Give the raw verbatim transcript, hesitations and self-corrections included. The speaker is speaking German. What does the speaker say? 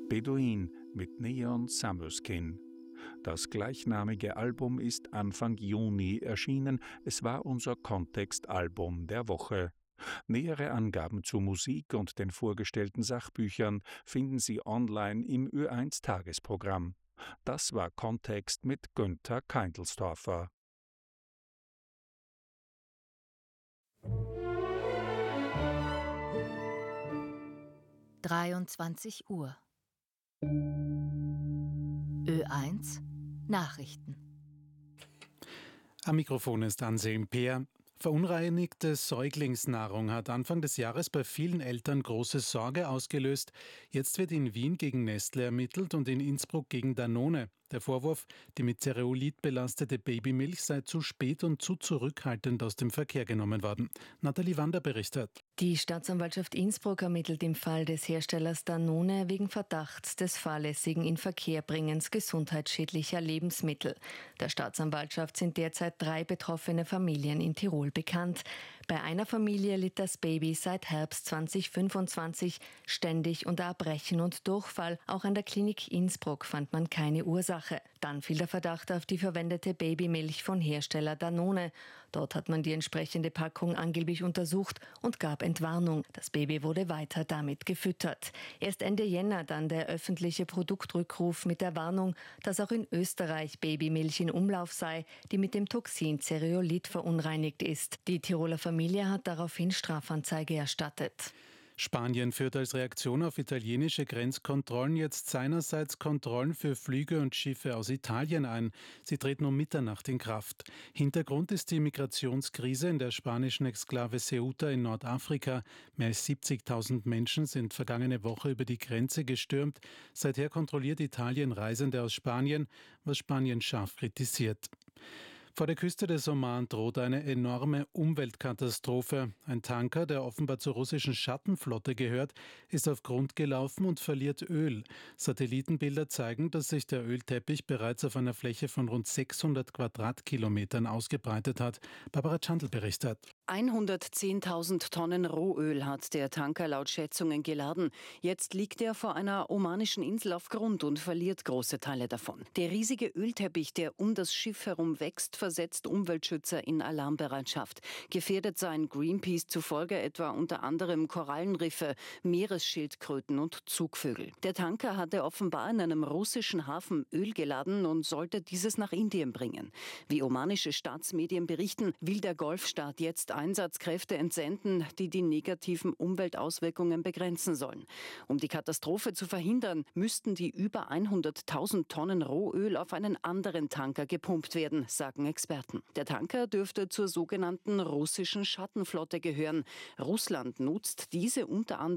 Beduin mit Neon Summer Skin. Das gleichnamige Album ist Anfang Juni erschienen. Es war unser Kontextalbum der Woche. Nähere Angaben zu Musik und den vorgestellten Sachbüchern finden Sie online im Ö eins Tagesprogramm. Das war Kontext mit Günther Keindlstorfer. dreiundzwanzig Uhr. Ö eins Nachrichten. Am Mikrofon ist Anselm Peer. Verunreinigte Säuglingsnahrung hat Anfang des Jahres bei vielen Eltern große Sorge ausgelöst. Jetzt wird in Wien gegen Nestle ermittelt und in Innsbruck gegen Danone. Der Vorwurf, die mit Zereolit belastete Babymilch sei zu spät und zu zurückhaltend aus dem Verkehr genommen worden. Nathalie Wander berichtet. Die Staatsanwaltschaft Innsbruck ermittelt im Fall des Herstellers Danone wegen Verdachts des fahrlässigen Inverkehrbringens gesundheitsschädlicher Lebensmittel. Der Staatsanwaltschaft sind derzeit drei betroffene Familien in Tirol bekannt. Bei einer Familie litt das Baby seit Herbst zweitausendfünfundzwanzig ständig unter Erbrechen und Durchfall. Auch an der Klinik Innsbruck fand man keine Ursache. Dann fiel der Verdacht auf die verwendete Babymilch von Hersteller Danone. Dort hat man die entsprechende Packung angeblich untersucht und gab Entwarnung. Das Baby wurde weiter damit gefüttert. Erst Ende Jänner dann der öffentliche Produktrückruf mit der Warnung, dass auch in Österreich Babymilch in Umlauf sei, die mit dem Toxin Zereolit verunreinigt ist. Die Tiroler Familie hat daraufhin Strafanzeige erstattet. Spanien führt als Reaktion auf italienische Grenzkontrollen jetzt seinerseits Kontrollen für Flüge und Schiffe aus Italien ein. Sie treten um Mitternacht in Kraft. Hintergrund ist die Migrationskrise in der spanischen Exklave Ceuta in Nordafrika. Mehr als siebzigtausend Menschen sind vergangene Woche über die Grenze gestürmt. Seither kontrolliert Italien Reisende aus Spanien, was Spanien scharf kritisiert. Vor der Küste des Oman droht eine enorme Umweltkatastrophe. Ein Tanker, der offenbar zur russischen Schattenflotte gehört, ist auf Grund gelaufen und verliert Öl. Satellitenbilder zeigen, dass sich der Ölteppich bereits auf einer Fläche von rund sechshundert Quadratkilometern ausgebreitet hat. Barbara Chandl berichtet. hundertzehntausend Tonnen Rohöl hat der Tanker laut Schätzungen geladen. Jetzt liegt er vor einer omanischen Insel auf Grund und verliert große Teile davon. Der riesige Ölteppich, der um das Schiff herum wächst, versetzt Umweltschützer in Alarmbereitschaft. Gefährdet seien Greenpeace zufolge etwa unter anderem Korallenriffe, Meeresschildkröten und Zugvögel. Der Tanker hatte offenbar in einem russischen Hafen Öl geladen und sollte dieses nach Indien bringen. Wie omanische Staatsmedien berichten, will der Golfstaat jetzt Einsatzkräfte entsenden, die die negativen Umweltauswirkungen begrenzen sollen. Um die Katastrophe zu verhindern, müssten die über hunderttausend Tonnen Rohöl auf einen anderen Tanker gepumpt werden, sagen Experten. Der Tanker dürfte zur sogenannten russischen Schattenflotte gehören. Russland nutzt diese unter anderem